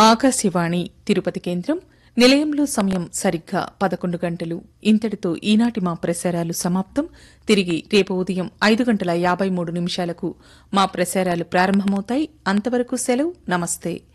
ఆకాశవాణి తిరుపతి కేంద్రం నిలయంలో సమయం సరిగ్గా 11 గంటలు. ఇంతటితో ఈనాటి మా ప్రసారాలు సమాప్తం. తిరిగి రేపు ఉదయం 5:53 నిమిషాలకు మా ప్రసారాలు ప్రారంభమవుతాయి. అంతవరకు సెలవు. నమస్తే.